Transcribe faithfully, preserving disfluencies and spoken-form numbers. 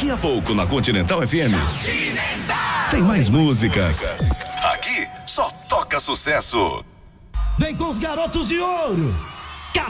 Daqui a pouco na Continental F M. Continental. Tem mais músicas. Aqui só toca sucesso. Vem com os garotos de ouro.